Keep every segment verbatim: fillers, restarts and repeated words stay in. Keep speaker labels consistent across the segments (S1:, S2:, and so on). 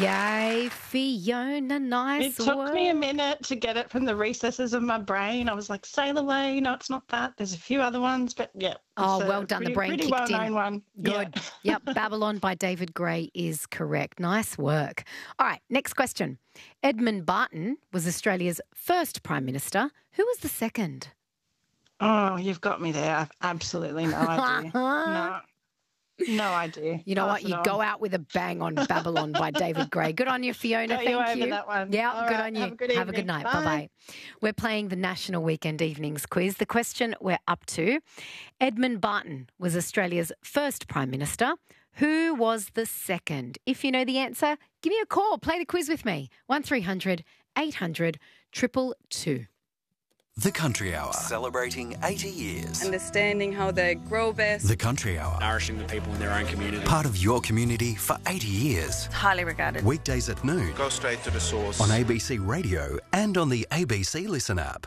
S1: Yay, Fiona, nice
S2: It took
S1: work.
S2: me a minute to get it from the recesses of my brain. I was like, sail away. No, it's not that. There's a few other ones, but yeah.
S1: Oh,
S2: it's a
S1: well done.
S2: Pretty,
S1: The brain
S2: pretty
S1: kicked in.
S2: well-known one.
S1: Good.
S2: Yeah.
S1: Yep, Babylon by David Gray is correct. Nice work. All right, next question. Edmund Barton was Australia's first Prime Minister. Who was the second?
S2: Oh, you've got me there. I've absolutely no idea. No. No idea.
S1: You know
S2: Pass
S1: what?
S2: it
S1: You
S2: on.
S1: go out with a bang on Babylon by David Gray. Good on you, Fiona.
S2: Got
S1: Thank
S2: you
S1: you.
S2: over that one.
S1: Yeah,
S2: All
S1: good
S2: right,
S1: on you.
S2: have a good
S1: Have a good
S2: evening.
S1: night.
S2: Bye.
S1: Bye-bye. We're playing the National Weekend Evenings quiz. The question we're up to, Edmund Barton was Australia's first Prime Minister. Who was the second? If you know the answer, give me a call. Play the quiz with me. one three hundred eight hundred two two two.
S3: The Country Hour. Celebrating eighty years.
S4: Understanding how they grow best.
S3: The Country Hour.
S5: Nourishing the people in their own community.
S3: Part of your community for eighty years.
S4: Highly regarded.
S3: Weekdays at noon.
S6: Go straight to the source.
S3: On A B C Radio and on the A B C Listen app.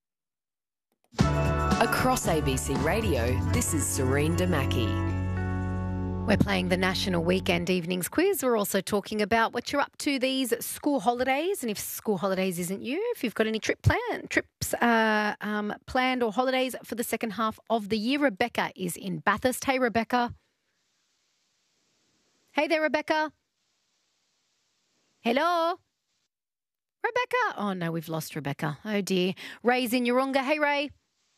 S7: Across A B C Radio, this is Serene Damaki.
S1: We're playing the National Weekend Evenings quiz. We're also talking about what you're up to these school holidays, and if school holidays isn't you, if you've got any trip plan, trips uh, um, planned or holidays for the second half of the year. Rebecca is in Bathurst. Hey, Rebecca. Hey there, Rebecca. Hello? Rebecca? Oh, no, we've lost Rebecca. Oh, dear. Ray's in Urunga. Hey, Ray.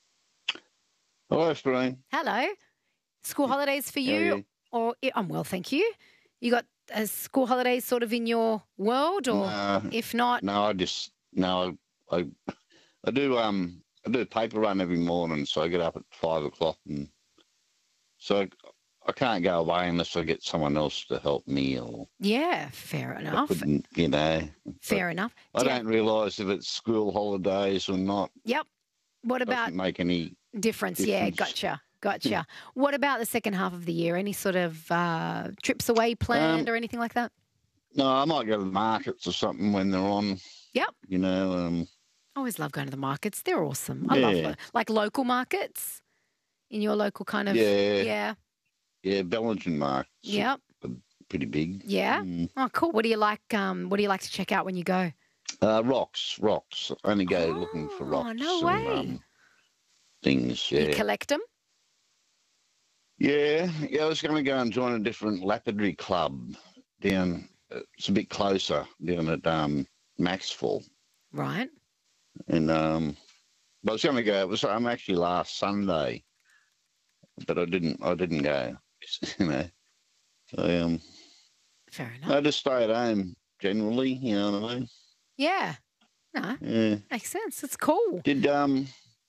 S8: Hello, Serene.
S1: Hello. School holidays for
S8: How are
S1: you?
S8: you?
S1: Or I'm well, thank you. You got uh, school holidays sort of in your world, or
S8: No,
S1: if not,
S8: no, I just no, I, I do um, I do a paper run every morning, so I get up at five o'clock, and so I, I can't go away unless I get someone else to help me, or
S1: yeah, fair
S8: I
S1: enough.
S8: couldn't, you know.
S1: Fair enough.
S8: I
S1: Do-
S8: don't realise if it's school holidays or not.
S1: Yep. What about
S8: Doesn't make any.
S1: difference? Yeah,
S8: difference.
S1: gotcha, gotcha. What about the second half of the year? Any sort of uh, trips away planned
S8: Um,
S1: or anything like that?
S8: No, I might go to the markets or something when they're on.
S1: Yep.
S8: You know, um,
S1: Always love going to the markets. They're awesome. I love
S8: Yeah.
S1: lo- like local markets in your local kind of
S8: Yeah.
S1: yeah.
S8: yeah, Bellingen markets.
S1: Yep.
S8: are pretty big.
S1: Yeah.
S8: Mm.
S1: Oh, cool. What do you like? Um, what do you like to check out when you go?
S8: Uh, rocks, rocks. I only go looking for
S1: Oh,
S8: rocks.
S1: no
S8: and,
S1: way.
S8: um, things,
S1: You
S8: yeah.
S1: collect them?
S8: Yeah, yeah. I was going to go and join a different lapidary club down. uh, It's a bit closer down at um, Maxwell,
S1: Right.
S8: and um, but I was going to go. It was um, actually last Sunday, but I didn't. I didn't go. You know, I um,
S1: Fair enough.
S8: I just stay at home generally. You know what I mean?
S1: Yeah. No,
S8: Yeah.
S1: makes sense. It's cool.
S8: Did um.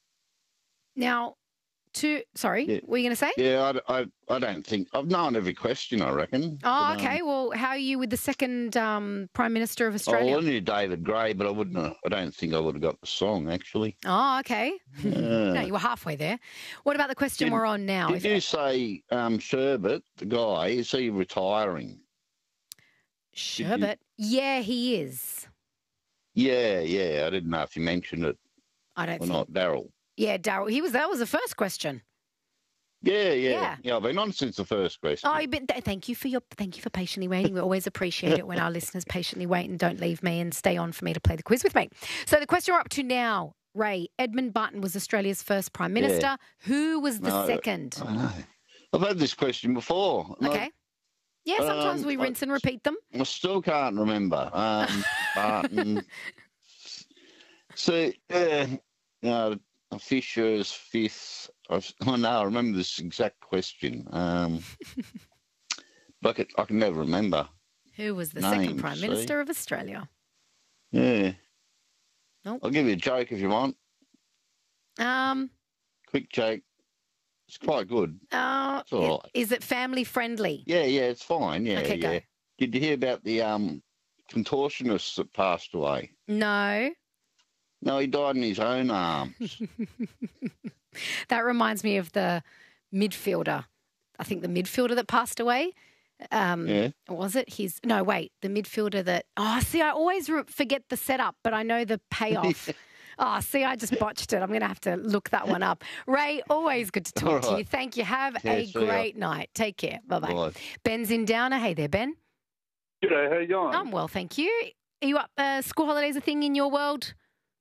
S1: Now, to sorry,
S8: Yeah.
S1: what were you going to say?
S8: Yeah, I, I, I don't think I've known every question. I reckon.
S1: Oh,
S8: But, um,
S1: okay. Well, how are you with the second um, Prime Minister of
S8: Oh,
S1: Australia?
S8: I knew David Gray, but I wouldn't. Have, I don't think I would have got the song actually.
S1: Oh, okay. No,
S8: Uh,
S1: you were halfway there. What about the question
S8: Did-
S1: we're on now?
S8: did
S1: Is
S8: you
S1: it
S8: say um, Sherbet, the guy? Is he retiring?
S1: Sherbet? Yeah, he is.
S8: Yeah, yeah. I didn't know if you mentioned it
S1: I don't
S8: or
S1: think.
S8: not, Daryl.
S1: Yeah, Daryl. He was. That was the first question.
S8: Yeah, yeah,
S1: Yeah.
S8: yeah, I've been on since the first question.
S1: Oh, but th- thank you for your thank you for patiently waiting. We always appreciate it when our listeners patiently wait and don't leave me and stay on for me to play the quiz with me. So the question we're up to now, Ray, Edmund Barton was Australia's first Prime Minister. Who was the
S8: No,
S1: second?
S8: I know. I've had this question before. and I-
S1: Okay. Yeah, sometimes
S8: Um,
S1: we
S8: I-
S1: rinse and repeat them.
S8: I still can't remember. Um, Barton. So, uh, you know, Fisher's fifth. I've, I know, I remember this exact question. Um, but I, could, I can never remember.
S1: Who was the second
S8: names,
S1: Prime
S8: see?
S1: Minister of Australia?
S8: Yeah.
S1: Nope.
S8: I'll give you a joke if you want.
S1: Um,
S8: Quick joke. It's quite good.
S1: uh,
S8: It's all right.
S1: is it family friendly?
S8: Yeah, yeah, it's fine. Yeah,
S1: Okay, go.
S8: yeah. Did you hear about the um, contortionist that passed away?
S1: No.
S8: No, he died in his own arms.
S1: That reminds me of the midfielder. I think the midfielder that passed away. Um,
S8: Yeah.
S1: Was it his? No, wait. The midfielder that. Oh, see, I always re- forget the setup, but I know the payoff. Oh, see, I just botched it. I'm going to have to look that one up. Ray, always good to talk
S8: All
S1: to you.
S8: right.
S1: Thank you. Have
S8: Yeah,
S1: a
S8: see ya.
S1: great night. Take care. Bye bye.
S8: Bye.
S1: Ben's in Downer. Hey there, Ben.
S6: G'day, how you going?
S1: I'm well, thank you. Are you up? Uh, school holidays a thing in your world?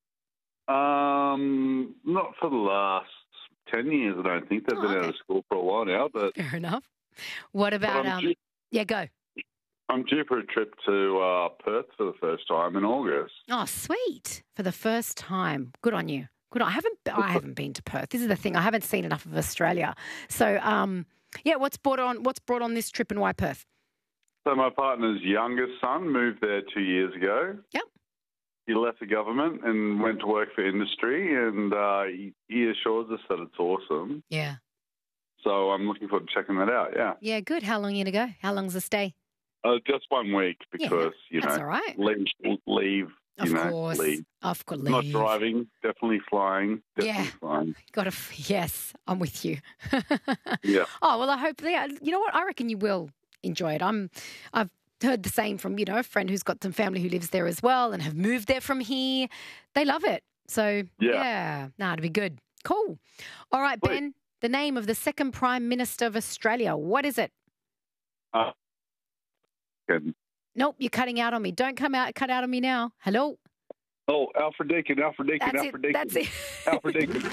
S6: Um, not for the last ten years, I don't think. They've
S1: Oh,
S6: been out
S1: okay.
S6: of school for a while now, but
S1: Fair enough. What about
S6: I'm
S1: um?
S6: due,
S1: Yeah, go.
S6: I'm due for a trip to uh, Perth for the first time in August.
S1: Oh, sweet! For the first time, good on you. Good. On, I haven't. I haven't been to Perth. This is the thing. I haven't seen enough of Australia. So, um, yeah. What's brought on? What's brought on this trip, and why Perth?
S6: So my partner's youngest son moved there two years ago.
S1: Yep.
S6: He left the government and went to work for industry, and uh, he, he assures us that it's awesome.
S1: Yeah.
S6: So I'm looking forward to checking that out, yeah.
S1: Yeah. Good. How long are you to go? How long's the stay?
S6: Uh, just one week because, you
S1: That's
S6: know,
S1: all right.
S6: leave, leave, you
S1: Of
S6: know,
S1: course.
S6: leave.
S1: Of course.
S6: Not
S1: leave.
S6: driving, definitely flying, definitely
S1: Yeah.
S6: flying.
S1: Got to. Yes, I'm with you.
S6: Yeah.
S1: Oh well, I hope. Yeah. You know what? I reckon you will enjoy it. I'm. I've heard the same from you know a friend who's got some family who lives there as well and have moved there from here. They love it. So
S6: Yeah.
S1: yeah. Nah, it'd be good. Cool. All right,
S6: Sweet.
S1: Ben. The name of the second Prime Minister of Australia. What is it?
S6: Uh, good.
S1: Nope, you're cutting out on me. Don't come out. Cut out on me now. Hello.
S6: Oh, Alfred Deakin, Alfred Deakin,
S1: That's
S6: Alfred
S1: it.
S6: Deakin.
S1: That's it.
S6: Alfred Deakin.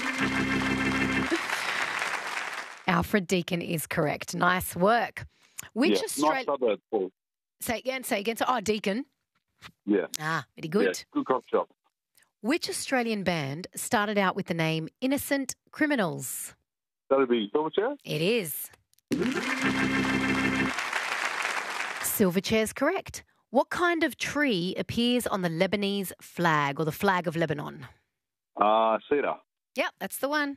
S1: Alfred Deakin is correct. Nice work. Which
S6: yeah,
S1: Australian?
S6: nice suburb, Paul.
S1: Say again. Say again. So, oh, Deakin.
S6: Yeah.
S1: Ah, very good.
S6: Yeah, good coffee shop.
S1: Which Australian band started out with the name Innocent Criminals?
S6: That'll be Silverchair?
S1: It is. Silverchair's correct. What kind of tree appears on the Lebanese flag or the flag of Lebanon?
S6: Uh, Cedar.
S1: Yep, that's the one.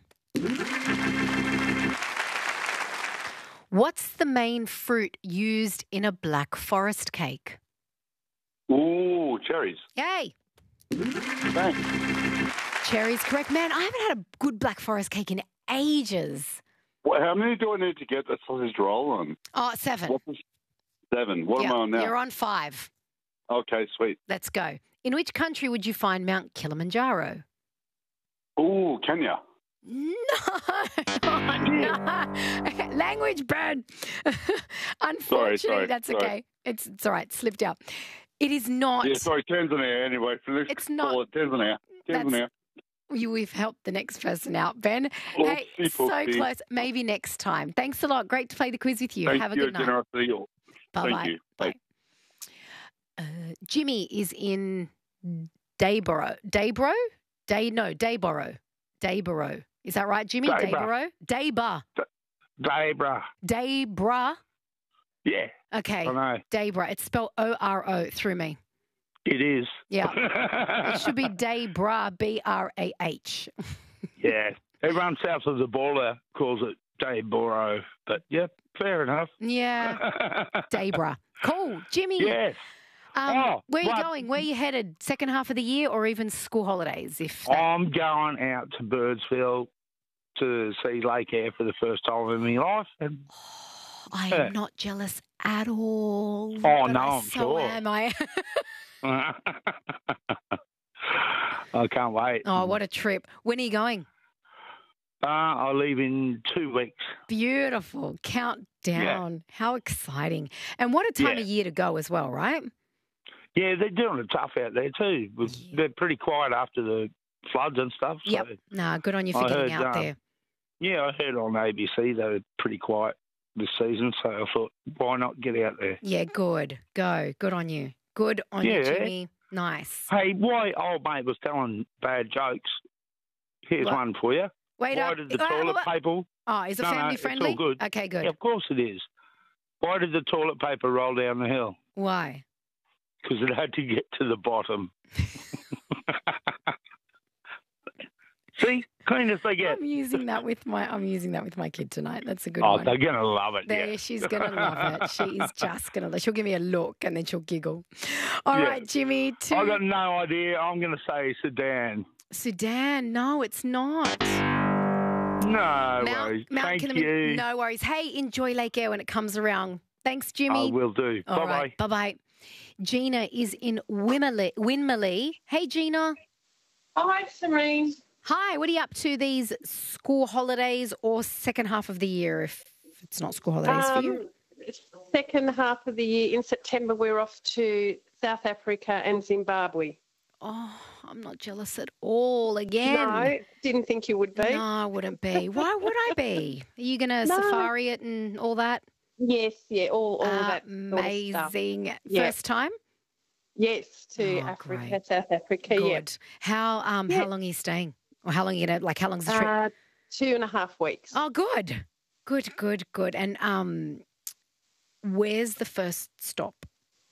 S1: What's the main fruit used in a black forest cake?
S6: Ooh, cherries.
S1: Yay!
S6: Thanks.
S1: Cherries, correct. Man, I haven't had a good black forest cake in ages.
S6: Well, how many do I need to get that sausage roll on?
S1: Oh, seven.
S6: What's this? Seven. What
S1: Yeah,
S6: am I on now?
S1: You're on five.
S6: Okay, sweet.
S1: Let's go. In which country would you find Mount Kilimanjaro?
S6: Ooh, Kenya.
S1: No, oh, no. Language burn. Unfortunately,
S6: sorry,
S1: that's
S6: sorry.
S1: okay. It's, it's all right. Slipped out. It is not.
S6: Yeah, sorry, Tanzania anyway. For this
S1: It's not-
S6: call it Tanzania.
S1: That's-
S6: Tanzania.
S1: You, we've helped the next person out, Ben.
S6: Oh,
S1: Hey, so
S6: oopsie.
S1: close. Maybe next time. Thanks a lot. Great to play the quiz with you.
S6: Thank
S1: Have a
S6: you,
S1: good night.
S6: generosity.
S1: Bye
S6: Thank
S1: bye.
S6: you.
S1: Bye. Uh, Jimmy is in Dayboro. Dayboro? Day no, Dayboro. Dayboro. Is that right, Jimmy?
S9: Dayboro.
S1: Dayboro. Dayba.
S9: Debra.
S1: Daybra.
S9: Yeah,
S1: Okay.
S9: I know.
S1: Daybra. It's spelled O R O through me.
S9: It is.
S1: Yeah. It should be Daybra, B R A H.
S9: Yeah. Everyone south of the border calls it Dayboro, but yeah, fair enough.
S1: Yeah. Daybra. Cool. Jimmy.
S9: Yes.
S1: Um,
S9: Oh,
S1: where are you
S9: what?
S1: going? Where are you headed? Second half of the year or even school holidays? If that...
S9: I'm going out to Birdsville to see Lake Air for the first time in my life. And
S1: I
S9: Yeah.
S1: am not jealous at all.
S9: Oh,
S1: but
S9: no,
S1: I
S9: I'm
S1: so
S9: sure.
S1: am I.
S9: I can't wait.
S1: Oh, what a trip. When are you going?
S9: Uh, I'll leave in two weeks.
S1: Beautiful. Countdown. How exciting. And what a time
S9: Yeah.
S1: of year to go as well, right?
S9: Yeah, they're doing it tough out there too. They're pretty quiet after the floods and stuff. So,
S1: Yep. Nah, good on you for
S9: I
S1: getting
S9: heard,
S1: out
S9: uh,
S1: there.
S9: Yeah, I heard on A B C they were pretty quiet this season, so I thought, why not get out there?
S1: Yeah, good. Go. Good on you. Good on you,
S9: Yeah.
S1: Jimmy. Nice.
S9: Hey, why old mate was telling bad jokes? Here's
S1: What?
S9: one for you.
S1: Wait
S9: Why
S1: up.
S9: did the
S1: Uh,
S9: toilet
S1: what-
S9: paper?
S1: Oh, is it
S9: No, no,
S1: family
S9: it's
S1: friendly?
S9: all good.
S1: Okay, good.
S9: Yeah, of course it is. Why did the toilet paper roll down the hill?
S1: Why?
S9: Because it had to get to the bottom. See, clean as they get.
S1: I'm using that with my I'm using that with my kid tonight. That's a good
S9: Oh,
S1: one.
S9: they're gonna love it.
S1: There,
S9: yeah.
S1: she's gonna love it. She is just gonna. She'll give me a look and then she'll giggle. All
S9: Yeah.
S1: right, Jimmy. To
S9: I got no idea. I'm gonna say Sudan.
S1: Sudan. No, it's not.
S9: No
S1: Mount,
S9: worries.
S1: Mount
S9: Thank
S1: Kilimanjaro.
S9: you.
S1: No worries. Hey, enjoy Lake Air when it comes around. Thanks, Jimmy.
S9: I will do.
S1: All
S9: Bye bye.
S1: right. Bye bye. Gina is in Winmalee. Winmalee. Hey, Gina.
S2: Hi, Serene.
S1: Hi. What are you up to these school holidays or second half of the year if it's not school holidays for you?
S2: Um,
S10: second half of the year, in September, we're off to South Africa and Zimbabwe.
S1: Oh, I'm not jealous at all again.
S10: No, didn't think you would be.
S1: No, I wouldn't be. Why would I be? Are you going to
S10: No.
S1: safari it and all that?
S10: Yes, yeah, all, all that
S1: Amazing.
S10: sort of stuff.
S1: First time?
S10: Yes, to
S1: Oh,
S10: Africa,
S1: great.
S10: South Africa, yeah.
S1: Good. How um
S10: Yeah.
S1: how long are you staying? Or how long are you going to, like, how long's the trip?
S10: Uh, two and a half weeks.
S1: Oh, good. Good, good, good. And um, where's the first stop?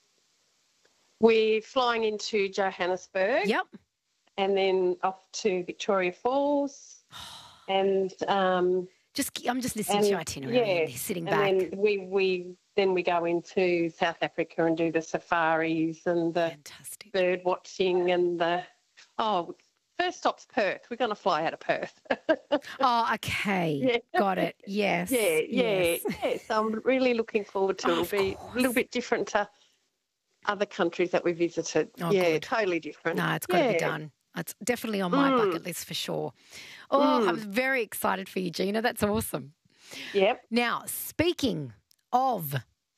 S10: We're flying into Johannesburg.
S1: Yep.
S10: And then off to Victoria Falls. And um,
S1: Just I'm just listening
S10: and,
S1: to your itinerary
S10: yeah,
S1: and sitting
S10: and
S1: back.
S10: then we we then we go into South Africa and do the safaris and the
S1: Fantastic.
S10: bird watching and the oh first stop's Perth. We're going to fly out of Perth.
S1: Oh, okay.
S10: Yeah.
S1: Got it. Yes.
S10: yeah, yeah,
S1: yes.
S10: yeah. So I'm really looking forward to it.
S1: Of
S10: It'll be a little bit different to other countries that we visited.
S1: Oh,
S10: yeah,
S1: good.
S10: totally different.
S1: No, it's got to
S10: yeah.
S1: be done. It's definitely on my
S10: Mm.
S1: bucket list for sure. Oh, I'm very excited for you, Gina. That's awesome.
S10: Yep.
S1: Now, speaking of,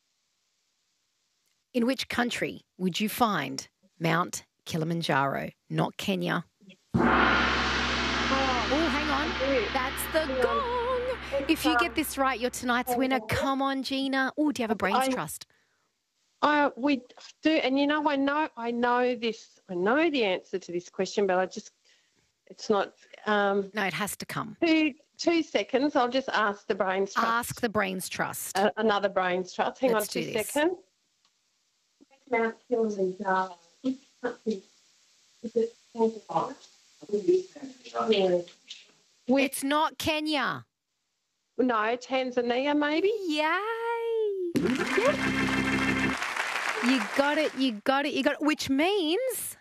S1: in which country would you find Mount Kilimanjaro? Not Kenya. Oh, hang on. That's the gong. If you get this right, you're tonight's winner. Come on, Gina. Oh, do you have a brains
S10: I-
S1: trust?
S10: I we do, and you know, I know, I know this, I know the answer to this question, but I just, it's not. Um,
S1: No, it has to come.
S10: two two seconds. I'll just ask the brains trust.
S1: Ask the brains trust.
S10: Uh, another brains trust. Hang
S1: Let's
S10: on two
S1: do this.
S10: seconds. Mount Kilimanjaro. Which country is it? Yeah.
S1: It's not Kenya.
S10: No, Tanzania maybe.
S1: Yay! You got it, you got it, you got it, which means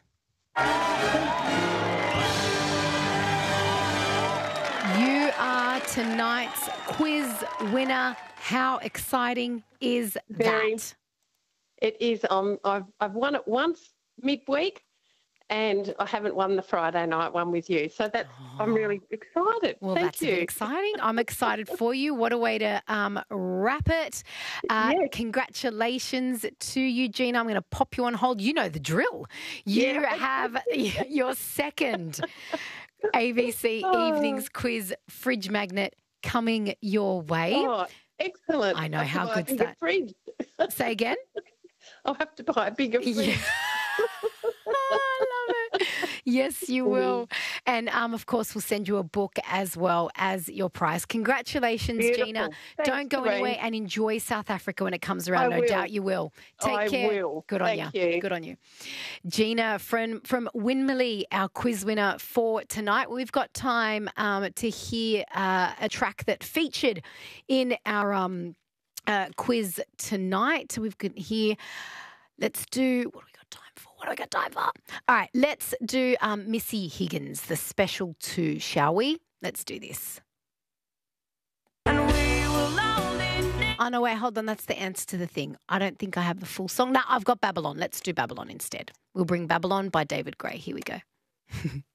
S1: you are tonight's quiz winner. How exciting is
S10: Very.
S1: that?
S10: It is. Um, I've I've won it once midweek, and I haven't won the Friday night one with you. So that's I'm really excited.
S1: Well,
S10: Thank
S1: that's
S10: you.
S1: exciting. I'm excited for you. What a way to um, wrap it. Uh,
S10: Yes.
S1: Congratulations to you, Gina. I'm going to pop you on hold. You know the drill. You
S10: Yeah.
S1: have your second A B C Evenings Quiz Fridge Magnet coming your way.
S10: Oh, excellent!
S1: I know,
S10: I'll have to
S1: how
S10: buy a
S1: good's
S10: bigger
S1: that?
S10: Fridge.
S1: Say again?
S10: I'll have to buy a bigger fridge.
S1: Yeah. I love it. Yes, you will. And, um, of course, we'll send you a book as well as your prize. Congratulations,
S10: Beautiful.
S1: Gina.
S10: Thanks,
S1: Don't go
S10: Lorraine.
S1: anywhere and enjoy South Africa when it comes around.
S10: I
S1: no
S10: will.
S1: doubt you will. Take
S10: I
S1: care.
S10: will.
S1: Good on
S10: Thank
S1: you.
S10: you.
S1: Good on you. Gina from, from Winmalee, our quiz winner for tonight. We've got time um, to hear uh, a track that featured in our um, uh, quiz tonight. We've got here. Let's do, what do we got time for? What do we got time for? All right, let's do um, Missy Higgins, the special two, shall we? Let's do this. Oh, no, wait, hold on. That's the answer to the thing. I don't think I have the full song. No, I've got Babylon. Let's do Babylon instead. We'll bring Babylon by David Gray. Here we go.